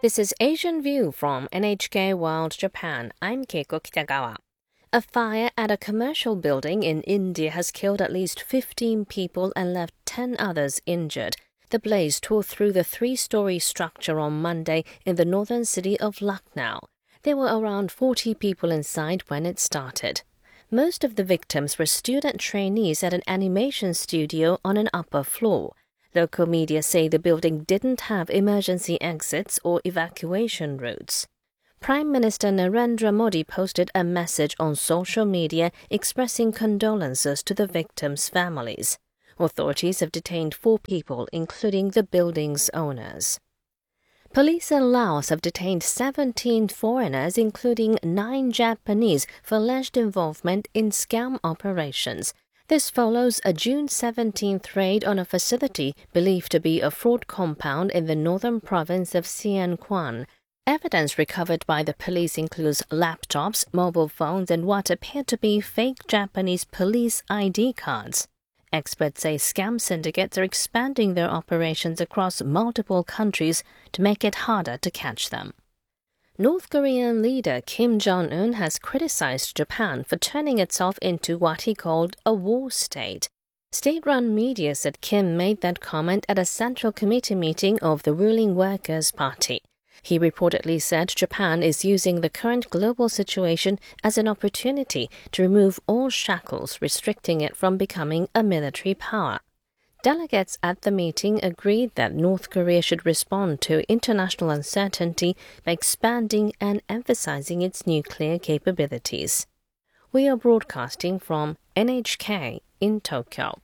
This is Asian View from NHK World Japan. I'm Keiko Kitagawa. A fire at a commercial building in India has killed at least 15 people and left 10 others injured. The blaze tore through the three-story structure on Monday in the northern city of Lucknow. There were around 40 people inside when it started. Most of the victims were student trainees at an animation studio on an upper floor. Local media say the building didn't have emergency exits or evacuation routes. Prime Minister Narendra Modi posted a message on social media expressing condolences to the victims' families. Authorities have detained 4 people, including the building's owners. Police in Laos have detained 17 foreigners, including 9 Japanese, for alleged involvement in scam operations. This follows a June 17th raid on a facility believed to be a fraud compound in the northern province of Sian Kwan. Evidence recovered by the police includes laptops, mobile phones, and what appear to be fake Japanese police ID cards. Experts say scam syndicates are expanding their operations across multiple countries to make it harder to catch them. North Korean leader Kim Jong-un has criticized Japan for turning itself into what he called a war state. State-run media said Kim made that comment at a Central Committee meeting of the ruling Workers' Party. He reportedly said Japan is using the current global situation as an opportunity to remove all shackles restricting it from becoming a military power. Delegates at the meeting agreed that North Korea should respond to international uncertainty by expanding and emphasizing its nuclear capabilities. We are broadcasting from NHK in Tokyo.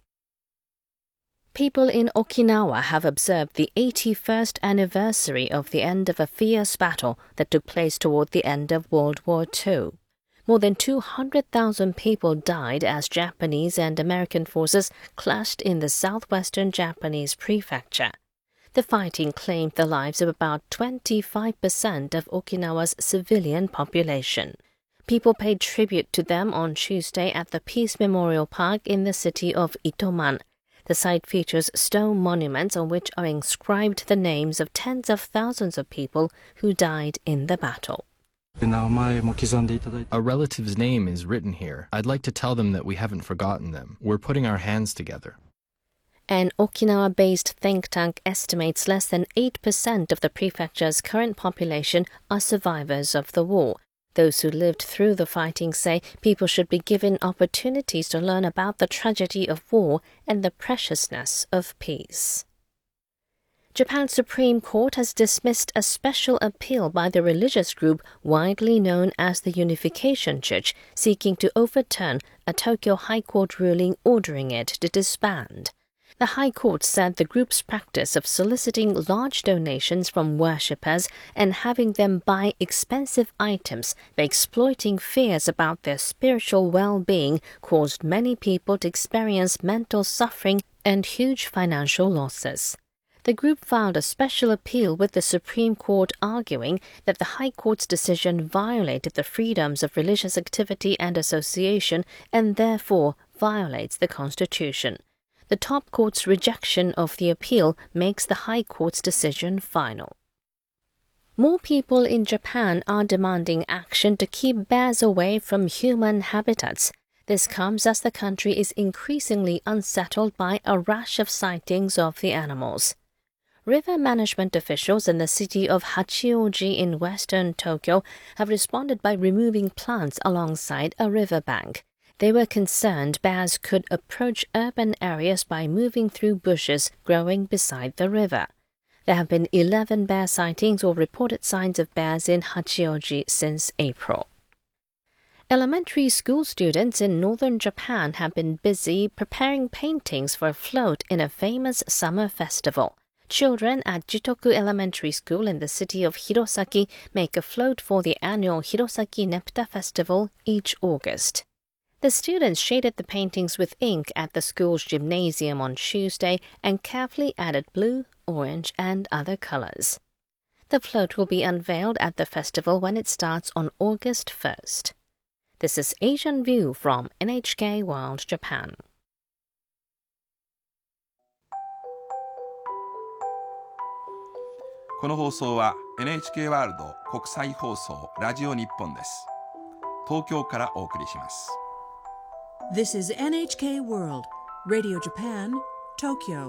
People in Okinawa have observed the 81st anniversary of the end of a fierce battle that took place toward the end of World War II. More than 200,000 people died as Japanese and American forces clashed in the southwestern Japanese prefecture. The fighting claimed the lives of about 25% of Okinawa's civilian population. People paid tribute to them on Tuesday at the Peace Memorial Park in the city of Itoman. The site features stone monuments on which are inscribed the names of tens of thousands of people who died in the battle. A relative's name is written here. I'd like to tell them that we haven't forgotten them. We're putting our hands together. An Okinawa-based think tank estimates less than 8% of the prefecture's current population are survivors of the war. Those who lived through the fighting say people should be given opportunities to learn about the tragedy of war and the preciousness of peace. Japan's Supreme Court has dismissed a special appeal by the religious group widely known as the Unification Church, seeking to overturn a Tokyo High Court ruling ordering it to disband. The High Court said the group's practice of soliciting large donations from worshippers and having them buy expensive items by exploiting fears about their spiritual well-being caused many people to experience mental suffering and huge financial losses. The group filed a special appeal with the Supreme Court arguing that the High Court's decision violated the freedoms of religious activity and association and therefore violates the Constitution. The top court's rejection of the appeal makes the High Court's decision final. More people in Japan are demanding action to keep bears away from human habitats. This comes as the country is increasingly unsettled by a rash of sightings of the animals. River management officials in the city of Hachioji in western Tokyo have responded by removing plants alongside a riverbank. They were concerned bears could approach urban areas by moving through bushes growing beside the river. There have been 11 bear sightings or reported signs of bears in Hachioji since April. Elementary school students in northern Japan have been busy preparing paintings for a float in a famous summer festival. Children at Jitoku Elementary School in the city of Hirosaki make a float for the annual Hirosaki Nepta Festival each August. The students shaded the paintings with ink at the school's gymnasium on Tuesday and carefully added blue, orange, and other colors. The float will be unveiled at the festival when it starts on August 1st. This is Asian View from NHK World Japan. この放送は NHK ワールド国際放送ラジオ日本です。東京からお送りします。 This is NHK World Radio Japan, Tokyo.